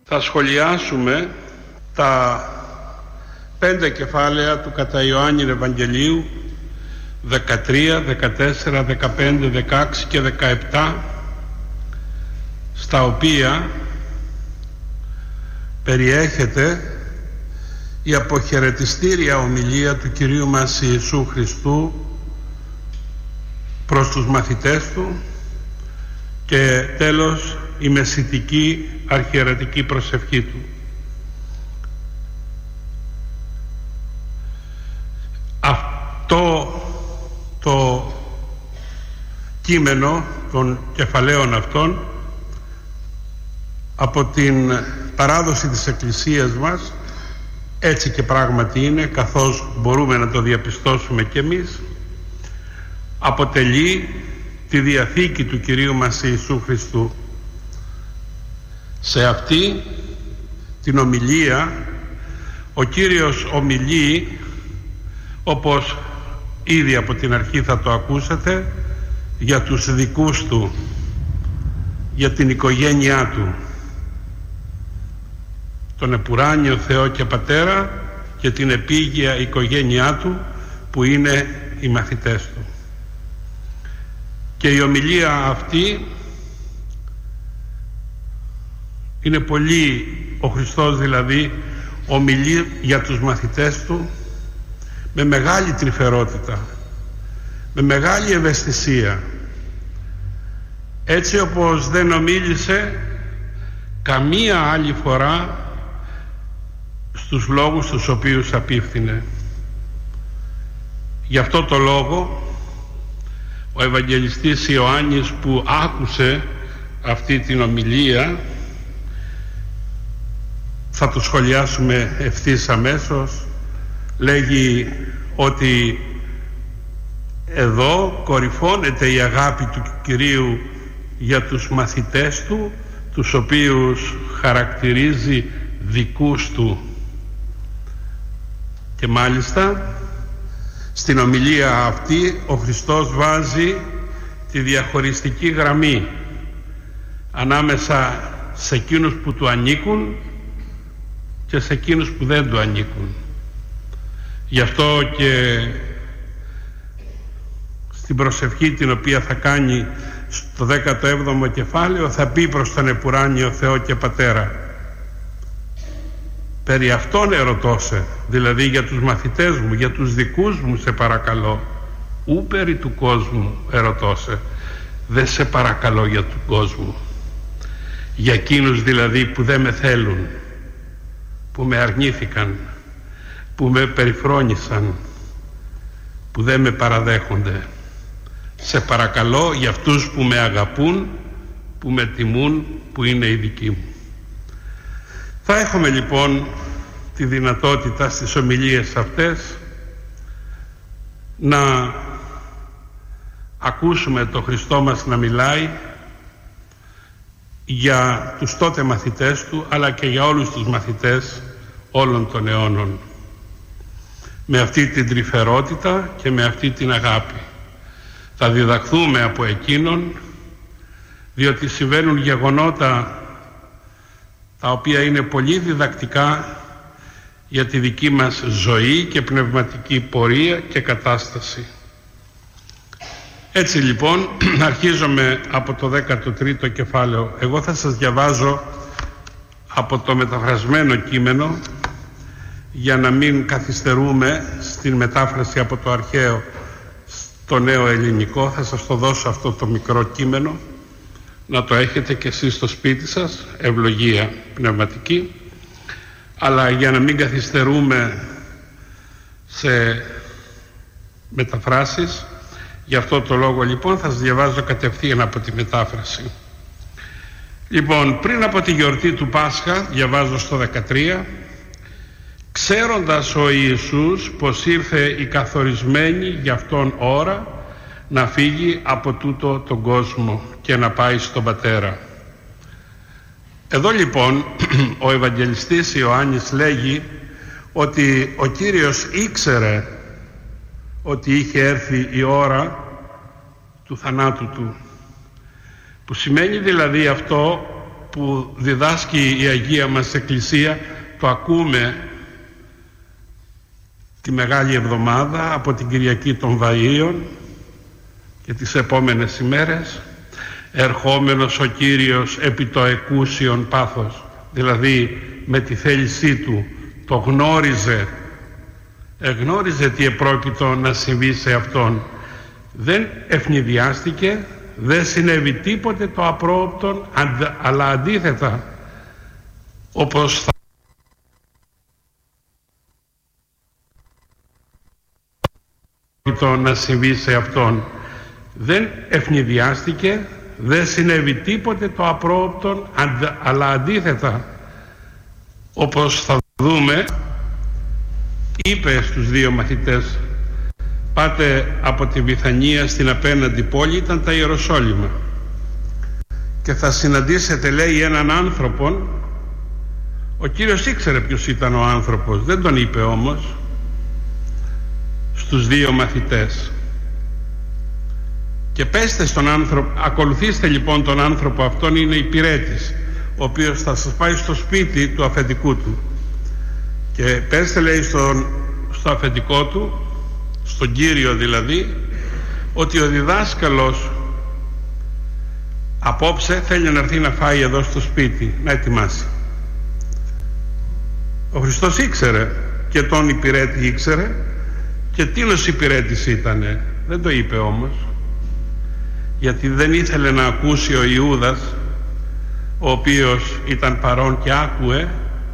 Θα σχολιάσουμε τα 5 κεφάλαια του κατά Ιωάννην Ευαγγελίου 13, 14, 15, 16 και 17, στα οποία περιέχεται η αποχαιρετιστήρια ομιλία του Κυρίου μας Ιησού Χριστού προς τους μαθητές Του και τέλος η μεσητική αρχιερατική προσευχή Του. Αυτό το κείμενο των κεφαλαίων αυτών από την παράδοση της Εκκλησίας μας, έτσι και πράγματι είναι, καθώς μπορούμε να το διαπιστώσουμε κι εμείς, αποτελεί τη Διαθήκη του Κυρίου μας Ιησού Χριστού. Σε αυτή την ομιλία ο Κύριος ομιλεί, όπως ήδη από την αρχή θα το ακούσατε, για τους δικούς Του, για την οικογένειά Του, τον επουράνιο Θεό και Πατέρα και την επίγεια οικογένειά Του που είναι οι μαθητές Του. Και η ομιλία αυτή είναι πολύ, ο Χριστός δηλαδή ομιλεί για τους μαθητές Του με μεγάλη τρυφερότητα, με μεγάλη ευαισθησία, έτσι όπως δεν ομίλησε καμία άλλη φορά στους λόγους τους οποίους απίφθινε. Γι' αυτό το λόγο ο Ευαγγελιστής Ιωάννης, που άκουσε αυτή την ομιλία, θα το σχολιάσουμε ευθύς αμέσως, λέγει ότι εδώ κορυφώνεται η αγάπη του Κυρίου για τους μαθητές Του, τους οποίους χαρακτηρίζει δικούς Του. Και μάλιστα στην ομιλία αυτή ο Χριστός βάζει τη διαχωριστική γραμμή ανάμεσα σε εκείνους που Του ανήκουν και σε εκείνους που δεν Του ανήκουν. Γι' αυτό και στην προσευχή την οποία θα κάνει στο 17ο κεφάλαιο θα πει προς τον επουράνιο Θεό και Πατέρα: περί αυτόν ερωτώσε, δηλαδή για τους μαθητές μου, για τους δικούς μου σε παρακαλώ, ου περί του κόσμου ερωτώσε, δεν σε παρακαλώ για του κόσμου, για εκείνους δηλαδή που δεν με θέλουν, που με αρνήθηκαν, που με περιφρόνησαν, που δεν με παραδέχονται. Σε παρακαλώ για αυτούς που με αγαπούν, που με τιμούν, που είναι οι δικοί μου. Θα έχουμε λοιπόν τη δυνατότητα στις ομιλίες αυτές να ακούσουμε το Χριστό μας να μιλάει για τους τότε μαθητές Του, αλλά και για όλους τους μαθητές όλων των αιώνων, με αυτή την τρυφερότητα και με αυτή την αγάπη. Θα διδαχθούμε από εκείνον, διότι συμβαίνουν γεγονότα τα οποία είναι πολύ διδακτικά για τη δική μας ζωή και πνευματική πορεία και κατάσταση. Έτσι λοιπόν αρχίζουμε από το 13ο κεφάλαιο. Εγώ θα σας διαβάζω από το μεταφρασμένο κείμενο για να μην καθυστερούμε στην μετάφραση από το αρχαίο στο νέο ελληνικό. Θα σας το δώσω αυτό το μικρό κείμενο να το έχετε και εσείς στο σπίτι σας, ευλογία πνευματική. Αλλά για να μην καθυστερούμε σε μεταφράσεις, γι' αυτό το λόγο λοιπόν θα σας διαβάζω κατευθείαν από τη μετάφραση. Λοιπόν, πριν από τη γιορτή του Πάσχα, διαβάζω στο 13, ξέροντας ο Ιησούς πως ήρθε η καθορισμένη για Αυτόν ώρα να φύγει από τούτο τον κόσμο και να πάει στον Πατέρα. Εδώ λοιπόν ο Ευαγγελιστής Ιωάννης λέγει ότι ο Κύριος ήξερε ότι είχε έρθει η ώρα του θανάτου Του, που σημαίνει δηλαδή αυτό που διδάσκει η Αγία μας Εκκλησία, το ακούμε τη Μεγάλη Εβδομάδα από την Κυριακή των Βαΐων και τις επόμενες ημέρες. Ερχόμενος ο Κύριος επί το εκούσιον πάθος, δηλαδή με τη θέλησή του το γνώριζε, εγνώριζε τι επρόκειτο να συμβεί σε αυτόν. Δεν ευνηδιάστηκε, δεν συνέβη τίποτε το απρόοπτον, αλλά αντίθετα, όπως θα να συμβεί σε αυτόν, δεν ευνηδιάστηκε, δεν συνέβη τίποτε το απρόοπτον, αλλά αντίθετα, όπως θα δούμε, είπε στους δύο μαθητές: πάτε από τη Βηθανία στην απέναντι πόλη, ήταν τα Ιεροσόλυμα, και θα συναντήσετε, λέει, έναν άνθρωπον. Ο Κύριος ήξερε ποιος ήταν ο άνθρωπος, δεν τον είπε όμως στους δύο μαθητές. Και πέστε στον άνθρωπο, ακολουθήστε λοιπόν τον άνθρωπο αυτόν, είναι υπηρέτης, ο οποίος θα σας πάει στο σπίτι του αφεντικού του, και πέστε, λέει, στο αφεντικό του, στον Κύριο δηλαδή, ότι ο διδάσκαλος απόψε θέλει να έρθει να φάει εδώ στο σπίτι, να ετοιμάσει. Ο Χριστός ήξερε και τον υπηρέτη ήξερε, και τίνος υπηρέτης ήτανε, δεν το είπε όμως, γιατί δεν ήθελε να ακούσει ο Ιούδας, ο οποίος ήταν παρόν και άκουε,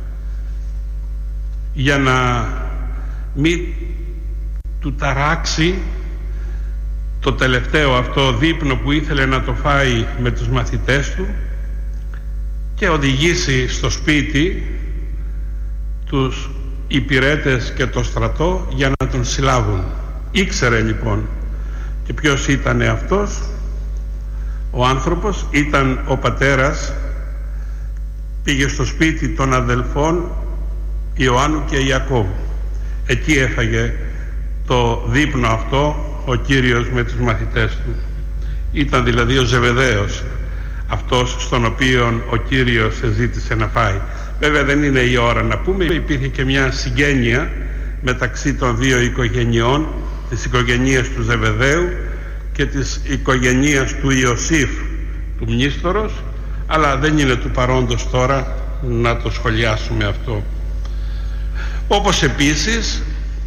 για να μην του ταράξει το τελευταίο αυτό δείπνο που ήθελε να το φάει με τους μαθητές του, και οδηγήσει στο σπίτι τους υπηρέτες και το στρατό για να τον συλλάβουν. Ήξερε λοιπόν. Και ποιος ήταν αυτός ο άνθρωπος? Ήταν ο πατέρας. Πήγε στο σπίτι των αδελφών Ιωάννου και Ιακώβου. Εκεί έφαγε το δείπνο αυτό ο Κύριος με τους μαθητές του. Ήταν δηλαδή ο Ζεβεδαίος αυτός στον οποίον ο Κύριος ζήτησε να φάει. Βέβαια δεν είναι η ώρα να πούμε, υπήρχε και μια συγγένεια μεταξύ των δύο οικογενειών, της οικογενείας του Ζεβεδαίου και της οικογενείας του Ιωσήφ του Μνήστορος, αλλά δεν είναι του παρόντος τώρα να το σχολιάσουμε αυτό. Όπως επίσης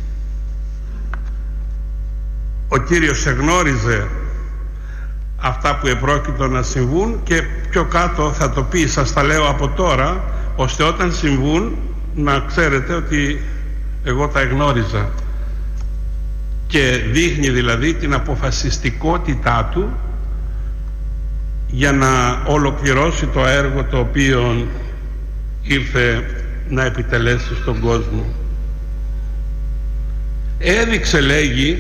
ο Κύριος εγνώριζε αυτά που επρόκειτο να συμβούν, και πιο κάτω θα το πει, σας τα λέω από τώρα, ώστε όταν συμβούν να ξέρετε ότι εγώ τα εγνώριζα. Και δείχνει δηλαδή την αποφασιστικότητά του για να ολοκληρώσει το έργο το οποίο ήρθε να επιτελέσει στον κόσμο. Έδειξε, λέγει,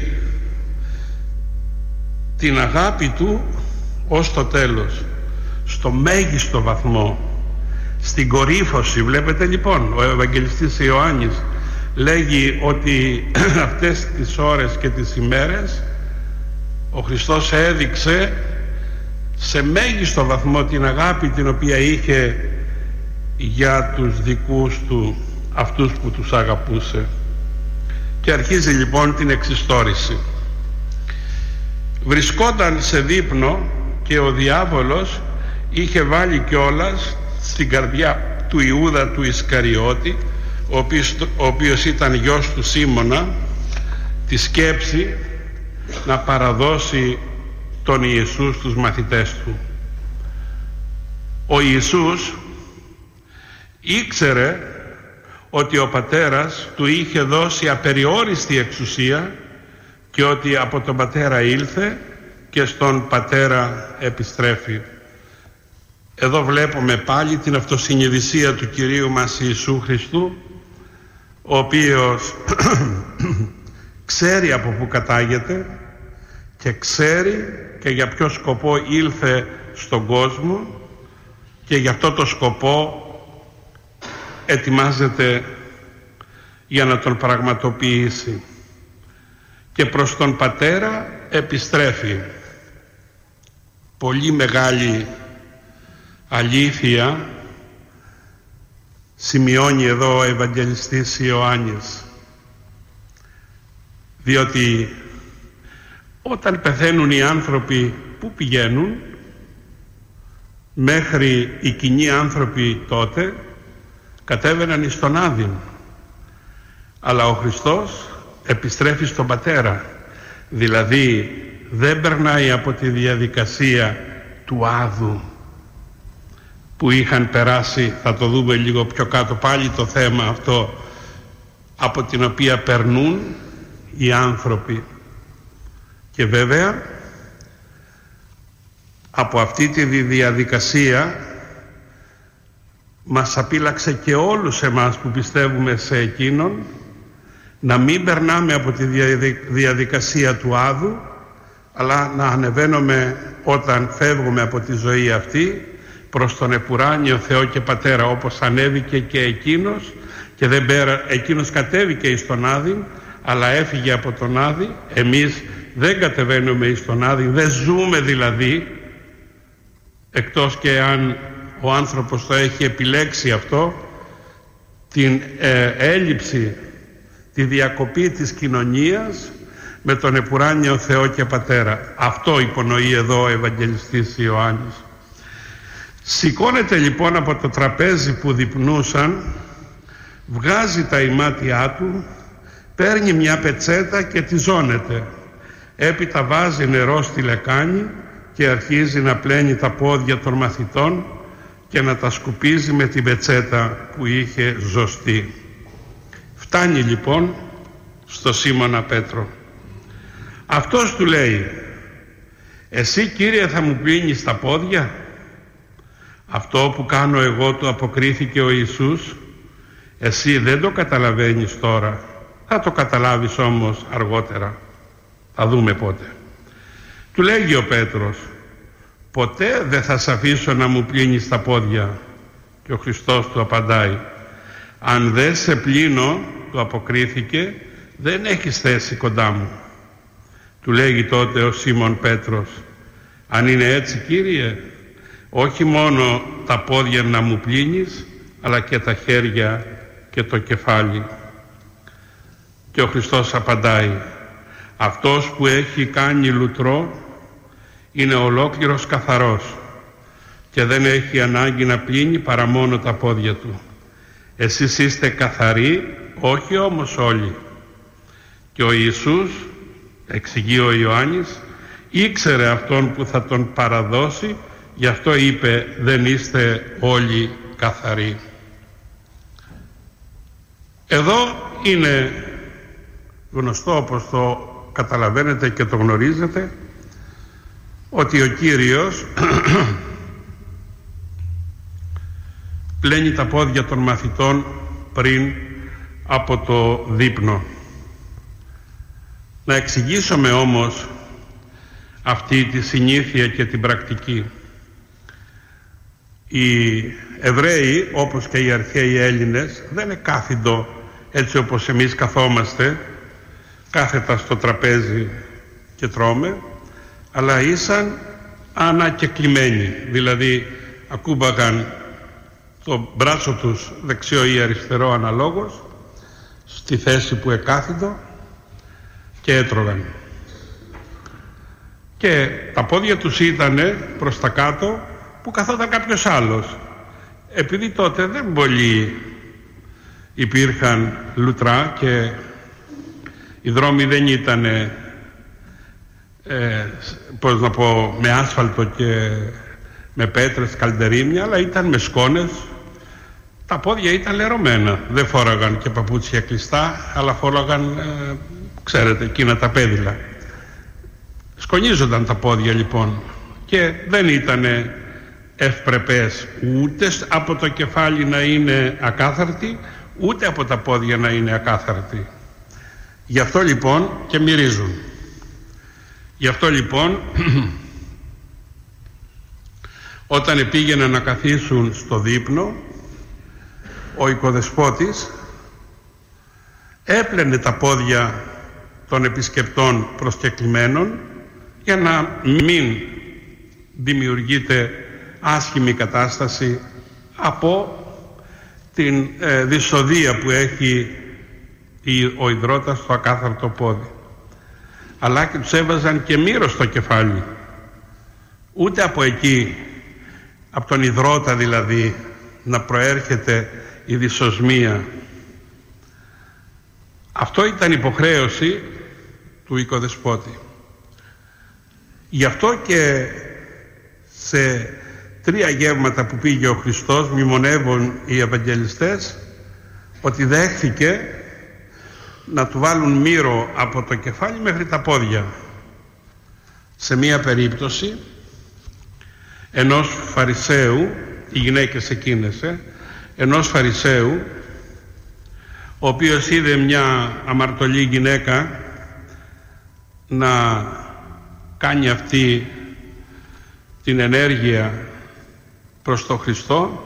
την αγάπη του ως το τέλος, στο μέγιστο βαθμό, στην κορύφωση. Βλέπετε λοιπόν, ο Ευαγγελιστής Ιωάννης λέγει ότι αυτές τις ώρες και τις ημέρες ο Χριστός έδειξε σε μέγιστο βαθμό την αγάπη την οποία είχε για τους δικούς του, αυτούς που τους αγαπούσε. Και αρχίζει λοιπόν την εξιστόρηση. Βρισκόταν σε δείπνο και ο διάβολος είχε βάλει κιόλας στην καρδιά του Ιούδα του Ισκαριώτη, ο οποίος ήταν γιος του Σίμωνα, τη σκέψη να παραδώσει τον Ιησού στους μαθητές του. Ο Ιησούς ήξερε ότι ο Πατέρας του είχε δώσει απεριόριστη εξουσία και ότι από τον Πατέρα ήλθε και στον Πατέρα επιστρέφει. Εδώ βλέπουμε πάλι την αυτοσυνειδησία του Κυρίου μας Ιησού Χριστού, ο οποίος ξέρει από πού κατάγεται και ξέρει και για ποιο σκοπό ήλθε στον κόσμο, και για αυτό το σκοπό ετοιμάζεται για να τον πραγματοποιήσει, και προς τον Πατέρα επιστρέφει. Πολύ μεγάλη αλήθεια σημειώνει εδώ ο Ευαγγελιστής Ιωάννης, διότι όταν πεθαίνουν οι άνθρωποι, πού πηγαίνουν? Μέχρι οι κοινοί άνθρωποι τότε κατέβαιναν εις τον Άδην, αλλά ο Χριστός επιστρέφει στον Πατέρα, δηλαδή δεν περνάει από τη διαδικασία του Άδου που είχαν περάσει, θα το δούμε λίγο πιο κάτω πάλι το θέμα αυτό, από την οποία περνούν οι άνθρωποι. Και βέβαια από αυτή τη διαδικασία μας απείλαξε και όλους εμάς που πιστεύουμε σε Εκείνον να μην περνάμε από τη διαδικασία του Άδου, αλλά να ανεβαίνουμε όταν φεύγουμε από τη ζωή αυτή προς τον επουράνιο Θεό και Πατέρα, όπως ανέβηκε και εκείνος, και εκείνος κατέβηκε εις τον Άδη, αλλά έφυγε από τον Άδη. Εμείς δεν κατεβαίνουμε εις τον Άδη, δεν ζούμε δηλαδή, εκτός και αν ο άνθρωπος το έχει επιλέξει αυτό, την έλλειψη, τη διακοπή της κοινωνίας με τον επουράνιο Θεό και Πατέρα. Αυτό υπονοεί εδώ ο Ευαγγελιστής Ιωάννης. Σηκώνεται λοιπόν από το τραπέζι που διπνούσαν, βγάζει τα ημάτια του, παίρνει μια πετσέτα και τη ζώνεται. Έπειτα βάζει νερό στη λεκάνη και αρχίζει να πλένει τα πόδια των μαθητών και να τα σκουπίζει με την πετσέτα που είχε ζωστεί. Φτάνει λοιπόν στο Σίμωνα Πέτρο. Αυτός του λέει: «Εσύ, Κύριε, θα μου πλύνεις τα πόδια?» «Αυτό που κάνω εγώ», του αποκρίθηκε ο Ιησούς, «εσύ δεν το καταλαβαίνεις τώρα, θα το καταλάβεις όμως αργότερα, θα δούμε πότε». Του λέγει ο Πέτρος: «Ποτέ δεν θα σ' αφήσω να μου πλύνεις τα πόδια». Και ο Χριστός του απαντάει: «Αν δεν σε πλύνω», του αποκρίθηκε, «δεν έχεις θέση κοντά μου». Του λέγει τότε ο Σίμων Πέτρος: «Αν είναι έτσι, Κύριε, όχι μόνο τα πόδια να μου πλύνεις, αλλά και τα χέρια και το κεφάλι». Και ο Χριστός απαντάει: «Αυτός που έχει κάνει λουτρό είναι ολόκληρος καθαρός και δεν έχει ανάγκη να πλύνει παρά μόνο τα πόδια του. Εσείς είστε καθαροί, όχι όμως όλοι». Και ο Ιησούς, εξηγεί ο Ιωάννης, ήξερε αυτόν που θα τον παραδώσει, γι' αυτό είπε: «Δεν είστε όλοι καθαροί». Εδώ είναι γνωστό, όπως το καταλαβαίνετε και το γνωρίζετε, ότι ο Κύριος πλένει τα πόδια των μαθητών πριν από το δείπνο. Να εξηγήσουμε όμως αυτή τη συνήθεια και την πρακτική. Οι Εβραίοι, όπως και οι αρχαίοι Έλληνες, δεν είναι κάθιντο έτσι όπως εμείς καθόμαστε κάθετα στο τραπέζι και τρώμε, αλλά ήσαν ανακεκλημένοι, δηλαδή ακούμπαγαν το μπράτσο τους δεξιό ή αριστερό αναλόγως στη θέση που εκάθιτο και έτρωγαν. Και τα πόδια τους ήταν προς τα κάτω που καθόταν κάποιος άλλος. Επειδή τότε δεν πολύ υπήρχαν λουτρά και οι δρόμοι δεν ήταν πώς να πω, με άσφαλτο και με πέτρες, καλντερίμια, αλλά ήταν με σκόνες. Τα πόδια ήταν λερωμένα, δεν φόραγαν και παπούτσια κλειστά, αλλά φόραγαν ξέρετε, εκείνα τα πέδιλα. Σκονίζονταν τα πόδια λοιπόν και δεν ήταν ευπρεπές ούτε από το κεφάλι να είναι ακάθαρτη, ούτε από τα πόδια να είναι ακάθαρτη. Γι' αυτό λοιπόν και μυρίζουν. Γι' αυτό λοιπόν όταν πήγαιναν να καθίσουν στο δείπνο, ο οικοδεσπότης έπλαινε τα πόδια των επισκεπτών προσκεκλημένων για να μην δημιουργείται άσχημη κατάσταση από την δυσοδεία που έχει ο υδρότας στο ακάθαρτο πόδι. Αλλά και τους έβαζαν και μύρο στο κεφάλι. Ούτε από εκεί, από τον υδρότα δηλαδή, να προέρχεται η δυσοσμία. Αυτό ήταν υποχρέωση του οικοδεσπότη. Γι' αυτό και σε 3 γεύματα που πήγε ο Χριστός μνημονεύουν οι Ευαγγελιστές ότι δέχθηκε να του βάλουν μύρο από το κεφάλι μέχρι τα πόδια. Σε μία περίπτωση ενός Φαρισαίου, οι γυναίκες εκείνες, ενός Φαρισαίου, ο οποίος είδε μια αμαρτωλή γυναίκα να κάνει αυτή την ενέργεια προς τον Χριστό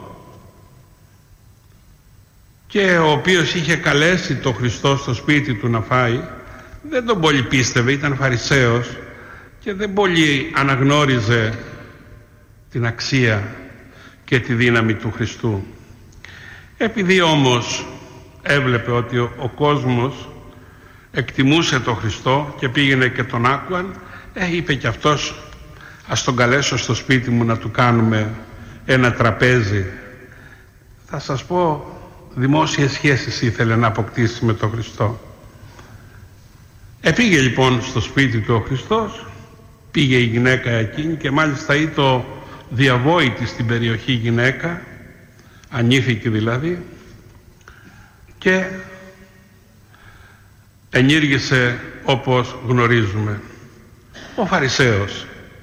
και ο οποίος είχε καλέσει τον Χριστό στο σπίτι του να φάει, δεν τον πολύ πίστευε, ήταν Φαρισαίος και δεν πολύ αναγνώριζε την αξία και τη δύναμη του Χριστού. Επειδή όμως έβλεπε ότι ο κόσμος εκτιμούσε τον Χριστό και πήγαινε και τον άκουαν, είπε και αυτός, ας τον καλέσω στο σπίτι μου να του κάνουμε ένα τραπέζι. Θα σας πω, δημόσιες σχέσεις ήθελε να αποκτήσει με τον Χριστό. Πήγε λοιπόν στο σπίτι του ο Χριστός, πήγε η γυναίκα εκείνη και μάλιστα ήταν διαβόητη στην περιοχή γυναίκα, ανήφικη δηλαδή, και ενήργησε όπως γνωρίζουμε. Ο Φαρισαίος,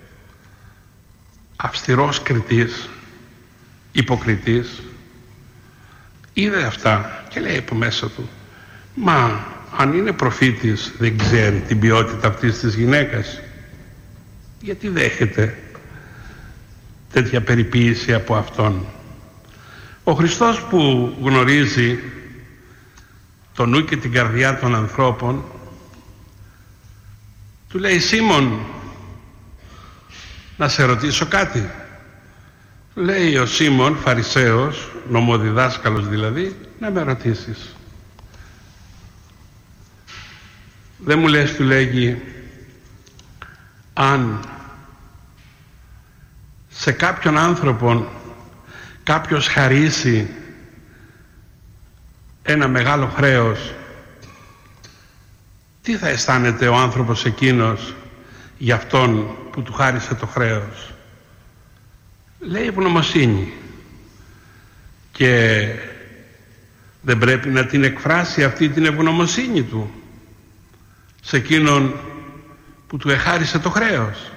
αυστηρός κριτής, υποκριτής, είδε αυτά και λέει από μέσα του, μα αν είναι προφήτης δεν ξέρει την ποιότητα αυτής της γυναίκας, γιατί δέχεται τέτοια περιποίηση από αυτόν? Ο Χριστός που γνωρίζει το νου και την καρδιά των ανθρώπων του λέει, Σίμων, να σε ρωτήσω κάτι? Λέει ο Σίμων, Φαρισαίος, νομοδιδάσκαλος δηλαδή, να με ρωτήσεις. Δεν μου λες, του λέγει, αν σε κάποιον άνθρωπον κάποιος χαρίσει ένα μεγάλο χρέος, τι θα αισθάνεται ο άνθρωπος εκείνος για αυτόν που του χάρισε το χρέος? Λέει ευγνωμοσύνη. Και δεν πρέπει να την εκφράσει αυτή την ευγνωμοσύνη του σε εκείνον που του εχάρισε το χρέος?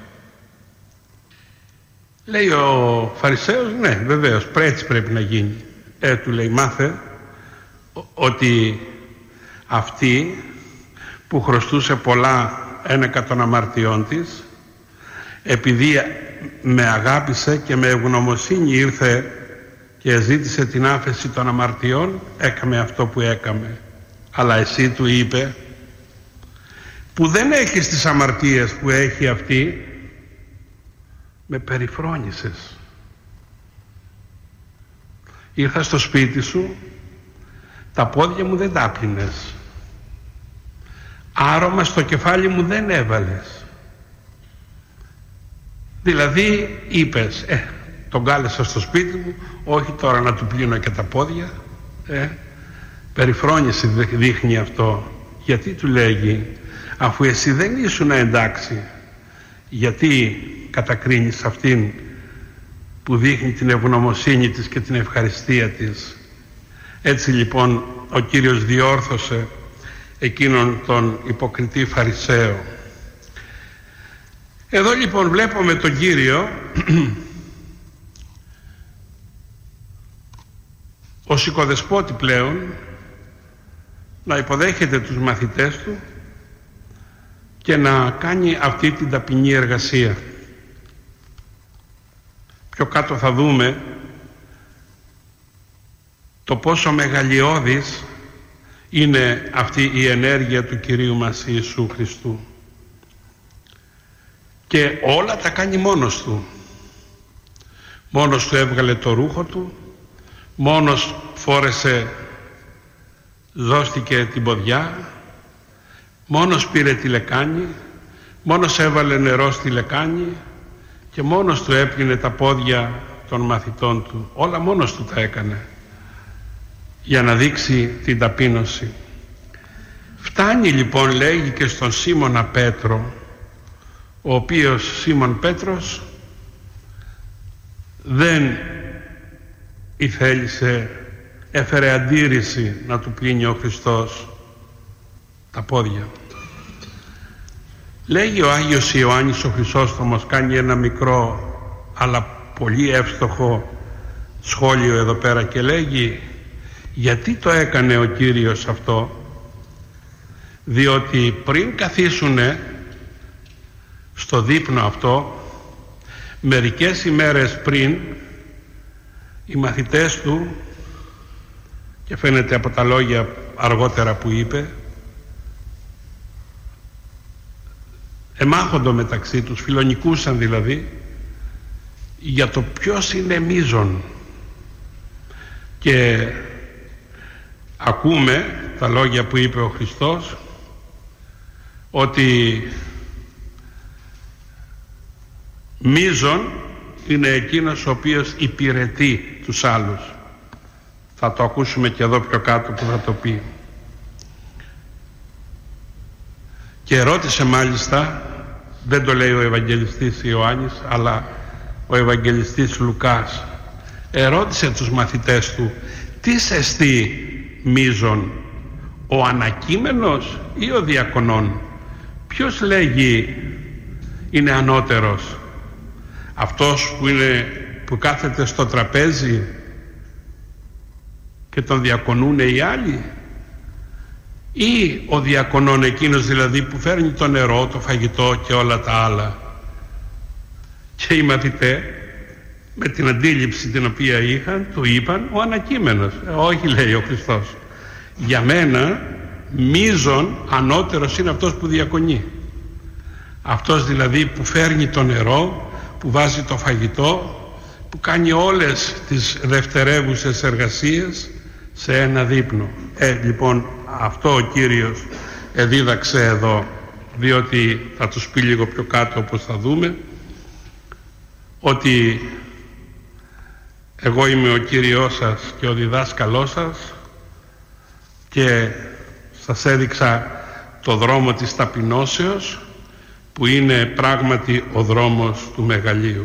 Λέει ο Φαρισαίος, ναι βεβαίως, έτσι πρέπει να γίνει. Του λέει, μάθε ότι αυτή που χρωστούσε πολλά ένεκα των αμαρτιών της, επειδή με αγάπησε και με ευγνωμοσύνη ήρθε και ζήτησε την άφεση των αμαρτιών, έκαμε αυτό που έκαμε. Αλλά εσύ, του είπε, που δεν έχεις τις αμαρτίες που έχει αυτή, με περιφρόνησες. Ήρθα στο σπίτι σου, τα πόδια μου δεν τα πλύνες, άρωμα στο κεφάλι μου δεν έβαλες. Δηλαδή είπες, τον κάλεσα στο σπίτι μου, όχι τώρα να του πλύνω και τα πόδια. Περιφρόνηση δείχνει αυτό. Γιατί του λέγει, αφού εσύ δεν ήσουν εντάξει, γιατί κατακρίνεις αυτήν που δείχνει την ευγνωμοσύνη της και την ευχαριστία της? Έτσι λοιπόν ο Κύριος διόρθωσε εκείνον τον υποκριτή Φαρισαίο. Εδώ λοιπόν βλέπουμε τον Κύριο ως οικοδεσπότη πλέον να υποδέχεται τους μαθητές του και να κάνει αυτή την ταπεινή εργασία. Πιο κάτω θα δούμε το πόσο μεγαλειώδης είναι αυτή η ενέργεια του Κυρίου μας Ιησού Χριστού. Και όλα τα κάνει μόνος του. Μόνος του έβγαλε το ρούχο του, Μόνος φόρεσε, ζώστηκε την ποδιά, μόνος πήρε τη λεκάνη, μόνος έβαλε νερό στη λεκάνη και μόνος του έπλυνε τα πόδια των μαθητών του. Όλα μόνος του τα έκανε για να δείξει την ταπείνωση. Φτάνει λοιπόν, λέγει, και στον Σίμωνα Πέτρο, ο οποίος Σίμων Πέτρος δεν ηθέλησε, έφερε αντίρρηση να του πλύνει ο Χριστός τα πόδια. Λέγει ο Άγιος Ιωάννης ο Χρυσόστομος, κάνει ένα μικρό αλλά πολύ εύστοχο σχόλιο εδώ πέρα και λέγει γιατί το έκανε ο Κύριος αυτό. Διότι πριν καθίσουνε στο δείπνο αυτό, μερικές ημέρες πριν, οι μαθητές του, και φαίνεται από τα λόγια αργότερα που είπε, εμάχοντο μεταξύ τους, φιλονικούσαν δηλαδή για το ποιος είναι μείζον. Και ακούμε τα λόγια που είπε ο Χριστός, ότι μείζον είναι εκείνος ο οποίος υπηρετεί τους άλλους. Θα το ακούσουμε και εδώ πιο κάτω που θα το πει. Και ρώτησε μάλιστα, δεν το λέει ο Ευαγγελιστής Ιωάννης αλλά ο Ευαγγελιστής Λουκάς, ερώτησε τους μαθητές του, τι σε εστί μείζον, ο ανακείμενος ή ο διακονών? Ποιος λέγει είναι ανώτερος, αυτός που κάθεται στο τραπέζι και τον διακονούνε οι άλλοι, ή ο διακονών, εκείνος δηλαδή που φέρνει το νερό, το φαγητό και όλα τα άλλα? Και οι μαθητές με την αντίληψη την οποία είχαν του είπαν ο ανακείμενος. Όχι, λέει ο Χριστός, για μένα μείζον ανώτερος είναι αυτός που διακονεί, αυτός δηλαδή που φέρνει το νερό, που βάζει το φαγητό, που κάνει όλες τις δευτερεύουσες εργασίες σε ένα δείπνο. Λοιπόν, αυτό ο Κύριος δίδαξε εδώ, διότι θα τους πει λίγο πιο κάτω όπως θα δούμε, ότι εγώ είμαι ο Κύριος σας και ο διδάσκαλός σας και σας έδειξα το δρόμο της ταπεινώσεως, που είναι πράγματι ο δρόμος του μεγαλείου.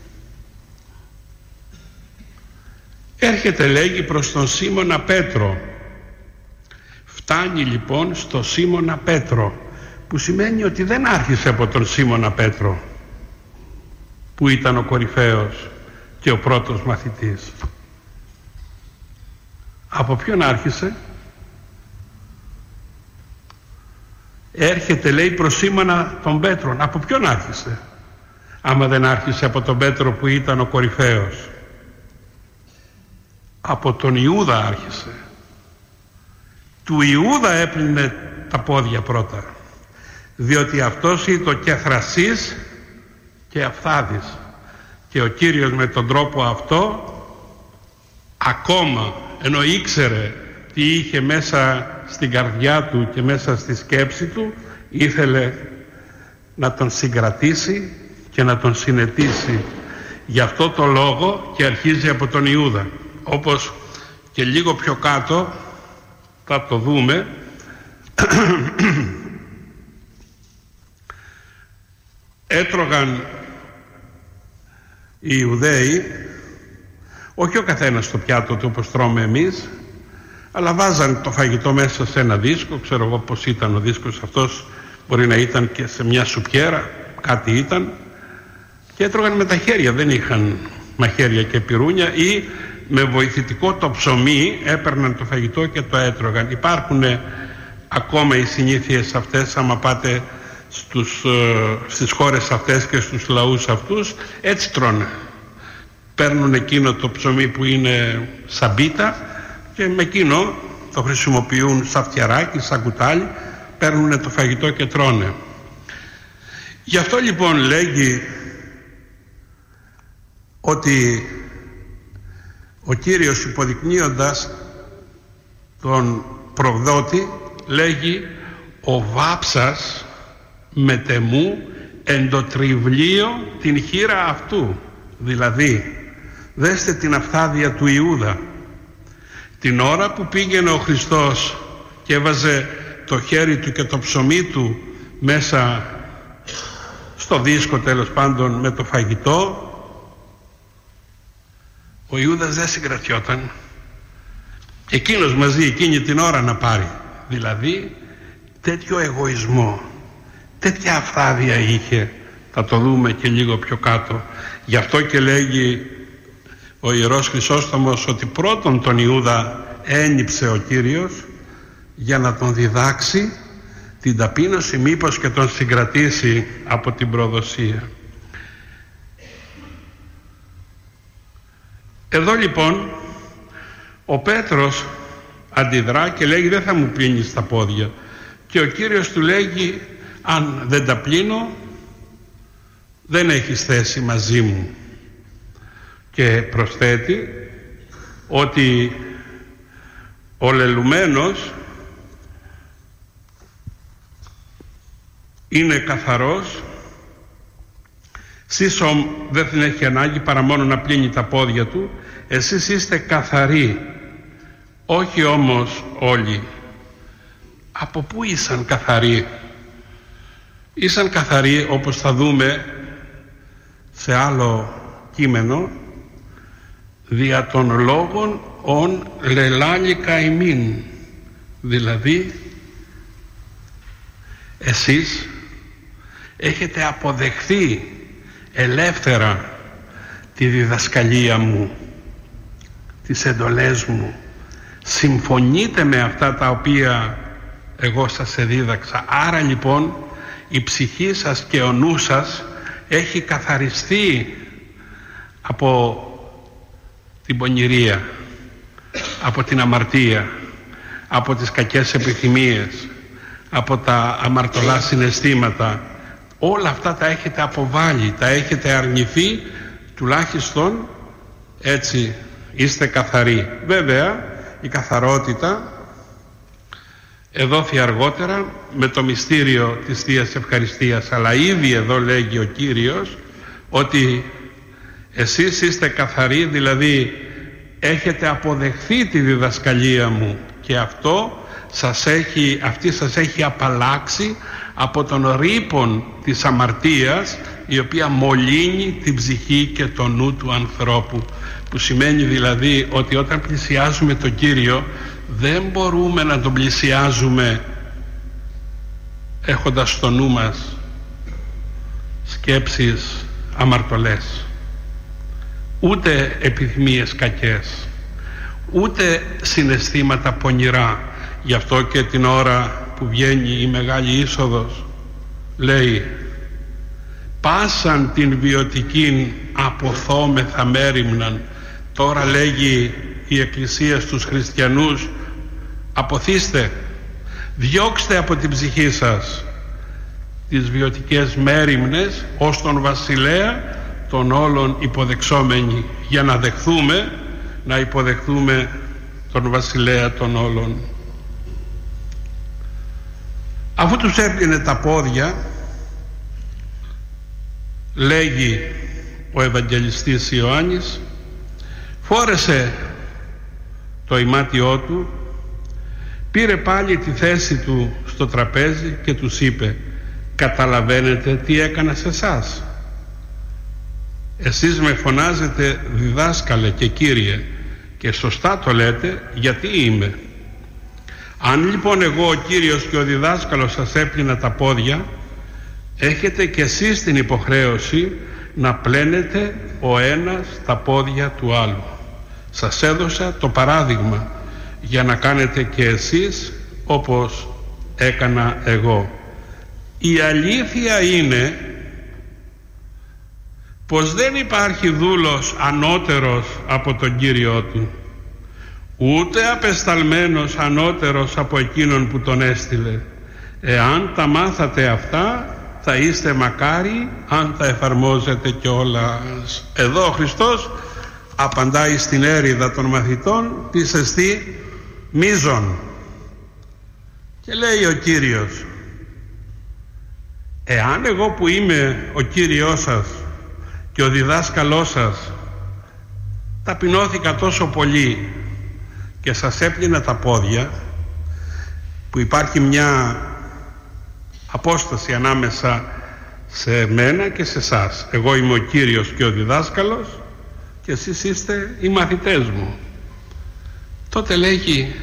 Έρχεται, λέγει, προς τον Σίμωνα Πέτρο. Φτάνει λοιπόν στο Σίμωνα Πέτρο, που σημαίνει ότι δεν άρχισε από τον Σίμωνα Πέτρο που ήταν ο κορυφαίος και ο πρώτος μαθητής. Από ποιον άρχισε? Έρχεται, λέει, προς Σίμωνα τον Πέτρον. Από ποιον άρχισε, άμα δεν άρχισε από τον Πέτρο που ήταν ο κορυφαίος? Από τον Ιούδα άρχισε. Του Ιούδα έπλυνε τα πόδια πρώτα, διότι αυτός ήταν και θρασής και αφθάδης, και ο Κύριος με τον τρόπο αυτό, ακόμα ενώ ήξερε τι είχε μέσα στην καρδιά του και μέσα στη σκέψη του, ήθελε να τον συγκρατήσει και να τον συνετίσει. Γι' αυτό το λόγο και αρχίζει από τον Ιούδα, όπως και λίγο πιο κάτω θα το δούμε. Έτρωγαν οι Ιουδαίοι, όχι ο καθένας στο πιάτο του όπως τρώμε εμείς, αλλά βάζαν το φαγητό μέσα σε ένα δίσκο. Ξέρω εγώ πως ήταν ο δίσκος αυτός, μπορεί να ήταν και σε μια σουπιέρα, κάτι ήταν, και έτρωγαν με τα χέρια, δεν είχαν μαχαίρια και πυρούνια, ή με βοηθητικό το ψωμί έπαιρναν το φαγητό και το έτρωγαν. Υπάρχουν ακόμα οι συνήθειες αυτές, άμα πάτε στις χώρες αυτές και στους λαούς αυτούς, έτσι τρώνε. Παίρνουν εκείνο το ψωμί που είναι σαν πίτα και με εκείνο το χρησιμοποιούν σαν φτιαράκι, σαν κουτάλι, παίρνουν το φαγητό και τρώνε. Γι' αυτό λοιπόν λέγει ότι Ο Κύριος, υποδεικνύοντας τον προδότη, λέγει «Ο βάψας μετεμού εν το τριβλίο την χείρα αυτού». Δηλαδή, δέστε την αυθάδεια του Ιούδα. Την ώρα που πήγαινε ο Χριστός και έβαζε το χέρι του και το ψωμί του μέσα στο δίσκο, τέλος πάντων, με το φαγητό, ο Ιούδας δεν συγκρατιόταν. Εκείνος μαζί εκείνη την ώρα να πάρει. Δηλαδή τέτοιο εγωισμό, τέτοια αυθάδεια είχε. Θα το δούμε και λίγο πιο κάτω. Γι' αυτό και λέγει ο Ιερός Χρυσόστομος ότι πρώτον τον Ιούδα ένιψε ο Κύριος για να τον διδάξει την ταπείνωση, μήπως και τον συγκρατήσει από την προδοσία. Εδώ λοιπόν ο Πέτρος αντιδρά και λέγει «Δεν θα μου πλύνεις τα πόδια». Και ο Κύριος του λέγει «Αν δεν τα πλύνω, δεν έχεις θέση μαζί μου». Και προσθέτει ότι ο λελουμένος είναι καθαρός, εσείς δεν την έχει ανάγκη παρά μόνο να πλύνει τα πόδια του. Εσείς είστε καθαροί, όχι όμως όλοι. Από πού ήσαν καθαροί? Ήσαν καθαροί, όπως θα δούμε σε άλλο κείμενο, δια των λόγων ον λελάλικα ημίν. Δηλαδή εσείς έχετε αποδεχθεί ελεύθερα τη διδασκαλία μου, τις εντολές μου, συμφωνείτε με αυτά τα οποία εγώ σας εδίδαξα. Άρα λοιπόν η ψυχή σας και ο νους σας έχει καθαριστεί από την πονηρία, από την αμαρτία, από τις κακές επιθυμίες, από τα αμαρτωλά συναισθήματα. Όλα αυτά τα έχετε αποβάλει, τα έχετε αρνηθεί, τουλάχιστον έτσι είστε καθαροί. Βέβαια η καθαρότητα εδόθη αργότερα με το μυστήριο της Θείας Ευχαριστίας, αλλά ήδη εδώ λέγει ο Κύριος ότι εσείς είστε καθαροί, δηλαδή έχετε αποδεχθεί τη διδασκαλία μου και αυτή σας έχει απαλλάξει από τον ρήπον της αμαρτίας, η οποία μολύνει την ψυχή και το νου του ανθρώπου. Που σημαίνει δηλαδή ότι όταν πλησιάζουμε τον Κύριο δεν μπορούμε να τον πλησιάζουμε έχοντας στο νου μας σκέψεις αμαρτωλές, ούτε επιθυμίες κακές, ούτε συναισθήματα πονηρά. Γι' αυτό και την ώρα που βγαίνει η Μεγάλη Είσοδος λέει «Πάσαν την βιωτικήν αποθόμεθα μέριμναν». Τώρα λέγει η Εκκλησία στους χριστιανούς «Αποθήστε, διώξτε από την ψυχή σας τις βιωτικές μέριμνες ως τον βασιλέα των όλων υποδεξόμενοι», για να υποδεχθούμε τον βασιλέα των όλων. Αφού τους έπλυνε τα πόδια, λέγει ο Ευαγγελιστής Ιωάννης, φόρεσε το ημάτιό του, πήρε πάλι τη θέση του στο τραπέζι και τους είπε «Καταλαβαίνετε τι έκανα σε εσάς? Εσείς με φωνάζετε διδάσκαλε και Κύριε και σωστά το λέτε, γιατί είμαι. Αν λοιπόν εγώ ο Κύριος και ο διδάσκαλος σας έπλυνα τα πόδια, έχετε και εσείς την υποχρέωση να πλένετε ο ένας τα πόδια του άλλου. Σας έδωσα το παράδειγμα για να κάνετε και εσείς όπως έκανα εγώ. Η αλήθεια είναι πως δεν υπάρχει δούλος ανώτερος από τον Κύριό του, ούτε απεσταλμένος ανώτερος από εκείνον που τον έστειλε. Εάν τα αυτά, θα είστε μακάρι αν τα εφαρμόζετε κιόλας. Εδώ ο Χριστός απαντάει στην έρηδα των μαθητών, της εστί μείζων. Και λέει ο Κύριος, εάν εγώ που είμαι ο Κύριος σας και ο διδάσκαλός σας ταπεινώθηκα τόσο πολύ και σας έπλυνα τα πόδια, που υπάρχει μια απόσταση ανάμεσα σε μένα και σε εσάς. Εγώ είμαι ο Κύριος και ο διδάσκαλος και εσείς είστε οι μαθητές μου. Τότε λέγει,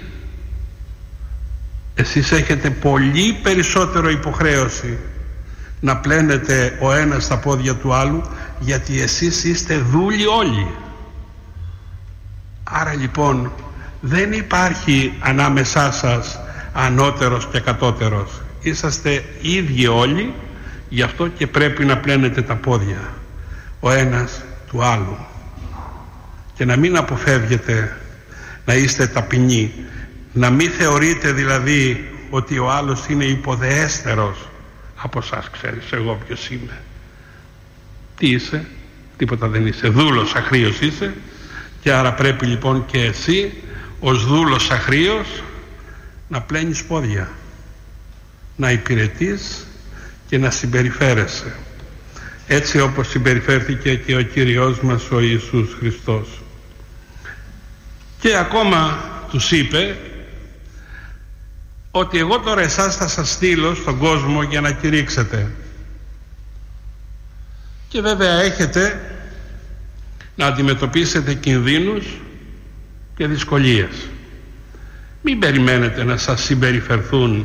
εσείς έχετε πολύ περισσότερο υποχρέωση να πλένετε ο ένας τα πόδια του άλλου, γιατί εσείς είστε δούλοι όλοι. Άρα λοιπόν δεν υπάρχει ανάμεσά σας ανώτερος και κατώτερος. Είσαστε ίδιοι όλοι, γι' αυτό και πρέπει να πλένετε τα πόδια ο ένας του άλλου και να μην αποφεύγετε να είστε ταπεινοί, να μην θεωρείτε δηλαδή ότι ο άλλος είναι υποδεέστερος από σας. Ξέρεις εγώ ποιος είμαι? Τι είσαι? Τίποτα δεν είσαι. Δούλος αχρήος είσαι, και άρα πρέπει λοιπόν και εσύ ως δούλος αχρήος να πλένεις πόδια, να υπηρετείς και να συμπεριφέρεσαι έτσι όπως συμπεριφέρθηκε και ο Κύριος μας ο Ιησούς Χριστός. Και ακόμα τους είπε ότι εγώ τώρα εσάς θα σας στείλω στον κόσμο για να κηρύξετε, και βέβαια έχετε να αντιμετωπίσετε κινδύνους και δυσκολίες. Μην περιμένετε να σας συμπεριφερθούν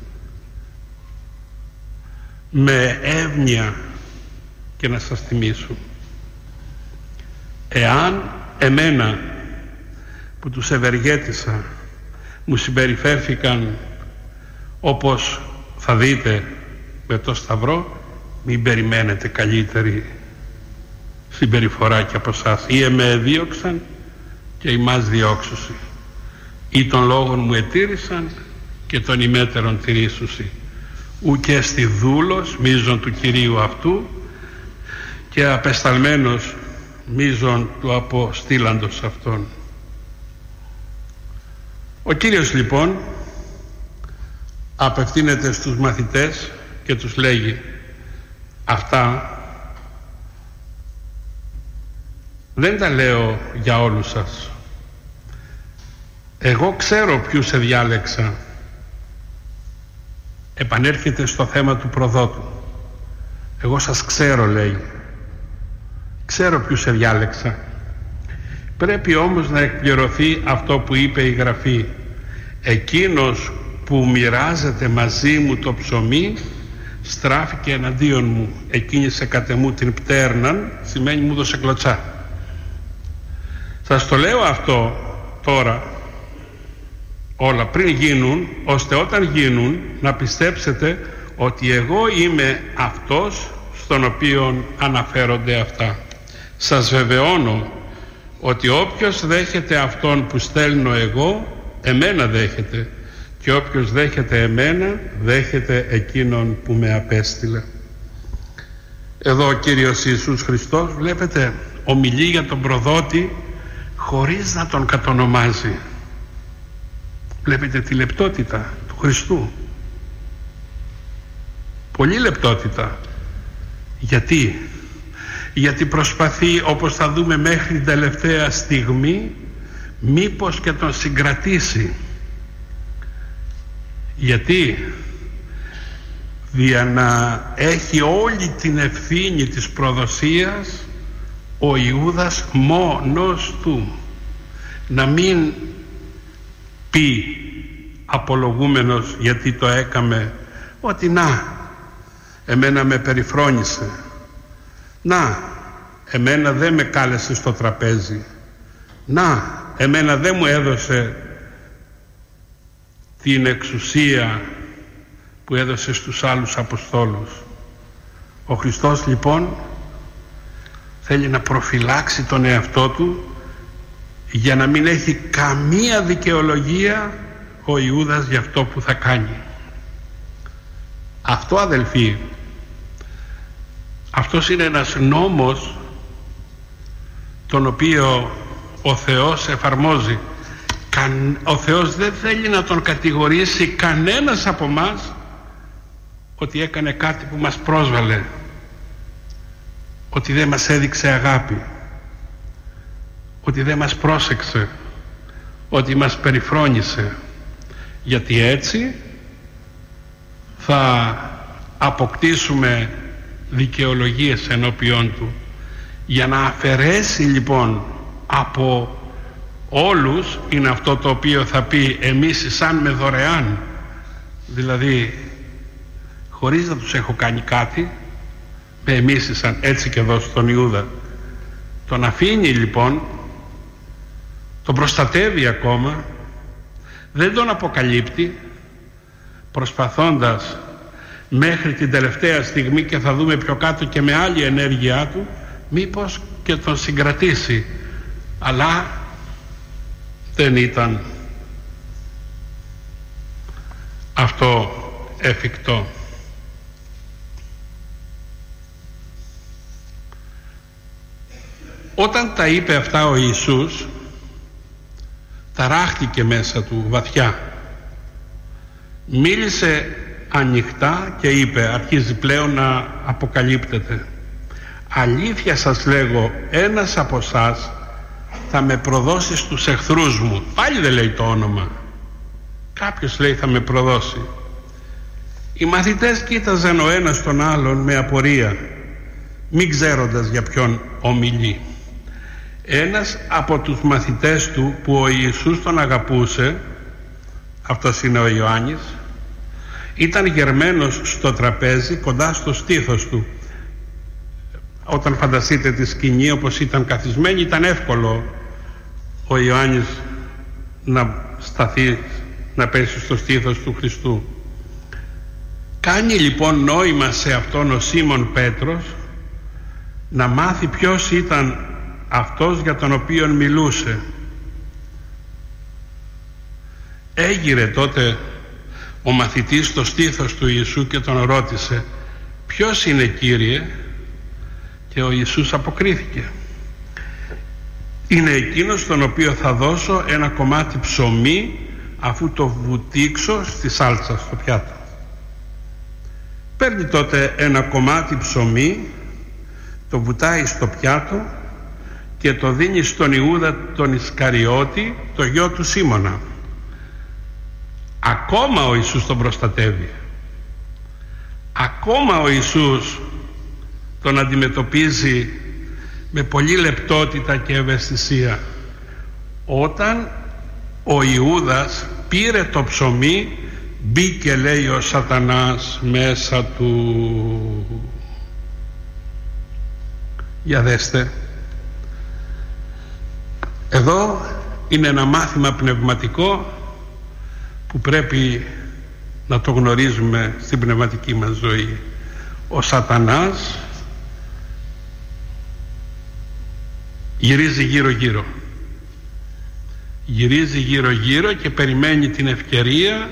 με εύνοια και να σας τιμήσουν. Εάν εμένα που τους ευεργέτησα μου συμπεριφέρθηκαν όπως θα δείτε με το Σταυρό, μην περιμένετε καλύτερη συμπεριφορά και από εσάς. Ή με εδίωξαν και ημάς διώξουσι, ή των λόγων μου ετήρησαν και των ημέτερων τηρήσουσι. Ουκ έστι δούλος μείζων του Κυρίου αυτού και απεσταλμένος μείζων του αποστήλαντος αυτών. Ο Κύριος λοιπόν απευθύνεται στους μαθητές και τους λέγει, αυτά δεν τα λέω για όλους σας. Εγώ ξέρω ποιους εδιάλεξα. Επανέρχεται στο θέμα του προδότου. Εγώ σας ξέρω, λέει. Ξέρω ποιους εδιάλεξα. Πρέπει όμως να εκπληρωθεί αυτό που είπε η Γραφή. Εκείνος που μοιράζεται μαζί μου το ψωμί στράφηκε εναντίον μου. Εκκίνησε κατ' εμού την πτέρναν, σημαίνει μου δώσε κλωτσά. Σας το λέω αυτό τώρα, όλα πριν γίνουν, ώστε όταν γίνουν να πιστέψετε ότι εγώ είμαι αυτός στον οποίο αναφέρονται αυτά. Σας βεβαιώνω ότι όποιος δέχεται αυτόν που στέλνω εγώ, εμένα δέχεται, και όποιος δέχεται εμένα, δέχεται εκείνον που με απέστειλε. Εδώ ο Κύριος Ιησούς Χριστός, βλέπετε, ομιλεί για τον προδότη χωρίς να τον κατονομάζει. Βλέπετε τη λεπτότητα του Χριστού. Πολύ λεπτότητα. Γιατί προσπαθεί, όπως θα δούμε μέχρι την τελευταία στιγμή, μήπως και τον συγκρατήσει. Γιατί? Για να έχει όλη την ευθύνη της προδοσίας ο Ιούδας μόνος του. Να μην πει απολογούμενος γιατί το έκαμε, ότι να, εμένα με περιφρόνησε, να, εμένα δεν με κάλεσε στο τραπέζι, να, εμένα δεν μου έδωσε την εξουσία που έδωσε στους άλλους Αποστόλους. Ο Χριστός λοιπόν θέλει να προφυλάξει τον εαυτό του για να μην έχει καμία δικαιολογία ο Ιούδας για αυτό που θα κάνει. Αυτό, αδελφοί, αυτός είναι ένας νόμος τον οποίο ο Θεός εφαρμόζει. Ο Θεός δεν θέλει να τον κατηγορήσει κανένας από μας ότι έκανε κάτι που μας πρόσβαλε, ότι δεν μας έδειξε αγάπη, ότι δεν μας πρόσεξε, ότι μας περιφρόνησε, γιατί έτσι θα αποκτήσουμε δικαιολογίες ενώπιόν Του. Για να αφαιρέσει λοιπόν από όλους, είναι αυτό το οποίο θα πει εμείς σαν με δωρεάν, δηλαδή χωρίς να τους έχω κάνει κάτι, με εμείς σαν, έτσι και εδώ στον Ιούδα. Τον αφήνει λοιπόν, τον προστατεύει ακόμα, δεν τον αποκαλύπτει, προσπαθώντας μέχρι την τελευταία στιγμή, και θα δούμε πιο κάτω και με άλλη ενέργειά του, μήπως και τον συγκρατήσει, αλλά δεν ήταν αυτό εφικτό. Όταν τα είπε αυτά ο Ιησούς, ταράχτηκε μέσα του βαθιά, μίλησε ανοιχτά και είπε, αρχίζει πλέον να αποκαλύπτεται, αλήθεια σας λέγω, ένας από εσάς θα με προδώσει στους εχθρούς μου. Πάλι δεν λέει το όνομα, κάποιος λέει θα με προδώσει. Οι μαθητές κοίταζαν ο ένας τον άλλον με απορία, μην ξέροντας για ποιον ομιλεί. Ένας από τους μαθητές του που ο Ιησούς τον αγαπούσε, αυτός είναι ο Ιωάννης, ήταν γερμένος στο τραπέζι κοντά στο στήθος του. Όταν φανταστείτε τη σκηνή όπως ήταν καθισμένη, ήταν εύκολο ο Ιωάννης να σταθεί, να πέσει στο στήθος του Χριστού. Κάνει λοιπόν νόημα σε αυτόν ο Σίμων Πέτρος να μάθει ποιος ήταν αυτός για τον οποίο μιλούσε. Έγειρε τότε ο μαθητής στο στήθος του Ιησού και τον ρώτησε, ποιος είναι, Κύριε? Και ο Ιησούς αποκρίθηκε, είναι εκείνος τον οποίο θα δώσω ένα κομμάτι ψωμί αφού το βουτήξω στη σάλτσα στο πιάτο. Παίρνει τότε ένα κομμάτι ψωμί, το βουτάει στο πιάτο και το δίνει στον Ιούδα τον Ισκαριώτη, το γιο του Σίμωνα. Ακόμα ο Ιησούς τον προστατεύει, ακόμα ο Ιησούς τον αντιμετωπίζει με πολύ λεπτότητα και ευαισθησία. Όταν ο Ιούδας πήρε το ψωμί, μπήκε, λέει, ο σατανάς μέσα του. Για δέστε, εδώ είναι ένα μάθημα πνευματικό που πρέπει να το γνωρίζουμε στην πνευματική μας ζωή. Ο σατανάς γυρίζει γύρω-γύρω, γυρίζει γύρω-γύρω και περιμένει την ευκαιρία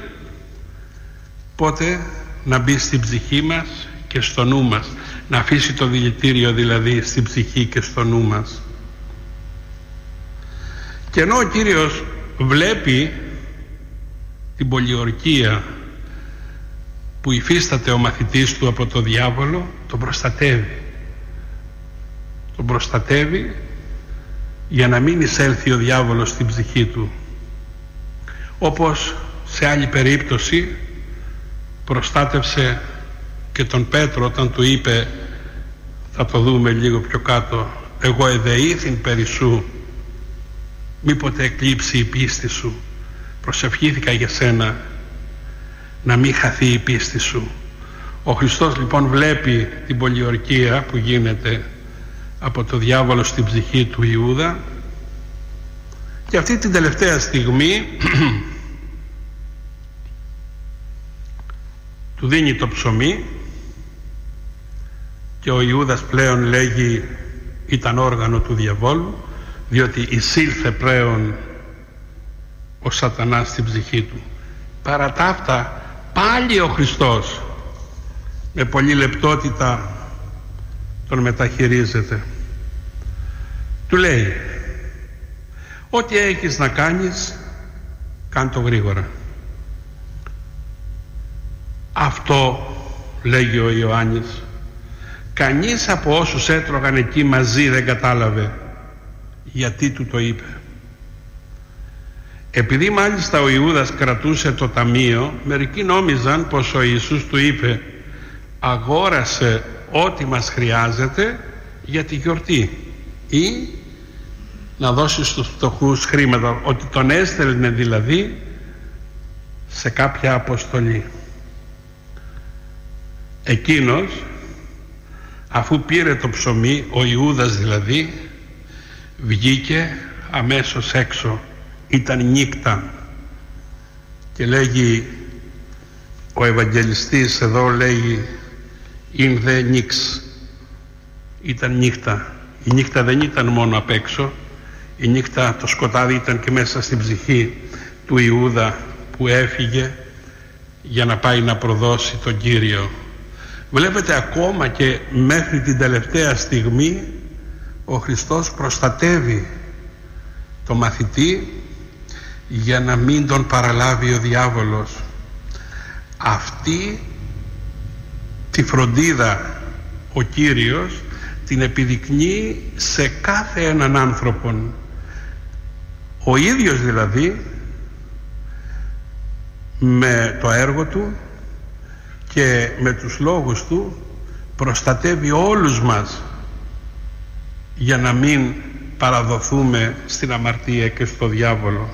πότε να μπει στην ψυχή μας και στο νου μας, να αφήσει το δηλητήριο δηλαδή στην ψυχή και στο νου μας. Και ενώ ο Κύριος βλέπει την πολιορκία που υφίσταται ο μαθητής του από το διάβολο, τον προστατεύει. Τον προστατεύει για να μην εισέλθει ο διάβολος στην ψυχή του. Όπως σε άλλη περίπτωση προστάτευσε και τον Πέτρο όταν του είπε, θα το δούμε λίγο πιο κάτω, εγώ εδεήθην περί σου, μήποτε εκλείψει η πίστη σου. Προσευχήθηκα για σένα να μην χαθεί η πίστη σου. Ο Χριστός λοιπόν βλέπει την πολιορκία που γίνεται από το διάβολο στην ψυχή του Ιούδα και αυτή την τελευταία στιγμή του δίνει το ψωμί και ο Ιούδας πλέον λέγει ήταν όργανο του διαβόλου, διότι εισήλθε πλέον ο σατανάς στην ψυχή του. Παρά τα αυτά πάλι ο Χριστός με πολλή λεπτότητα τον μεταχειρίζεται. Του λέει, ό,τι έχεις να κάνεις, κάν' το γρήγορα. Αυτό, λέγει ο Ιωάννης, κανείς από όσους έτρωγαν εκεί μαζί δεν κατάλαβε γιατί του το είπε. Επειδή μάλιστα ο Ιούδας κρατούσε το ταμείο, μερικοί νόμιζαν πως ο Ιησούς του είπε, αγόρασε ό,τι μας χρειάζεται για τη γιορτή, ή να δώσει στους φτωχούς χρήματα, ότι τον έστελνε δηλαδή σε κάποια αποστολή. Εκείνος, αφού πήρε το ψωμί, ο Ιούδας δηλαδή, βγήκε αμέσως έξω. Ήταν νύχτα και λέγει ο Ευαγγελιστής εδώ, λέγει «ειν δε νύξ». Ήταν νύχτα. Η νύχτα δεν ήταν μόνο απ' έξω, η νύχτα, το σκοτάδι ήταν και μέσα στην ψυχή του Ιούδα που έφυγε για να πάει να προδώσει τον Κύριο. Βλέπετε, ακόμα και μέχρι την τελευταία στιγμή ο Χριστός προστατεύει το μαθητή για να μην τον παραλάβει ο διάβολος. Αυτή τη φροντίδα ο Κύριος την επιδεικνύει σε κάθε έναν άνθρωπον. Ο ίδιος δηλαδή με το έργο του και με τους λόγους του προστατεύει όλους μας για να μην παραδοθούμε στην αμαρτία και στο διάβολο.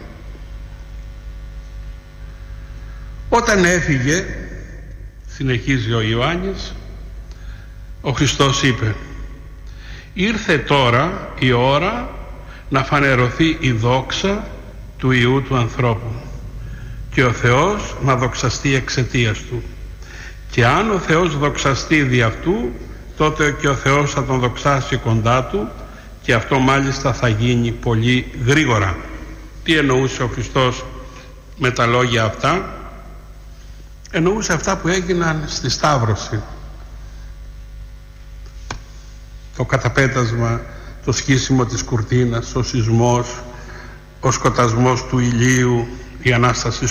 Όταν έφυγε, συνεχίζει ο Ιωάννης, ο Χριστός είπε, ήρθε τώρα η ώρα να φανερωθεί η δόξα του Υιού του ανθρώπου και ο Θεός να δοξαστεί εξαιτίας του. Και αν ο Θεός δοξαστεί δι' αυτού, τότε και ο Θεός θα τον δοξάσει κοντά του, και αυτό μάλιστα θα γίνει πολύ γρήγορα. Τι εννοούσε ο Χριστός με τα λόγια αυτά? Εννοούσε αυτά που έγιναν στη Σταύρωση. Το καταπέτασμα, το σκίσιμο της κουρτίνας, ο σεισμός, ο σκοτασμός του ηλίου, η Ανάσταση